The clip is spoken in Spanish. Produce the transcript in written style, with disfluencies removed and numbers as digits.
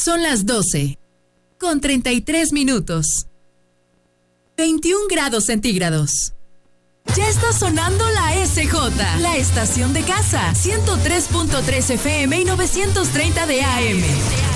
Son las 12, con 33 minutos. 21 grados centígrados. Ya está sonando la SJ, la estación de casa, 103.3 FM y 930 de AM.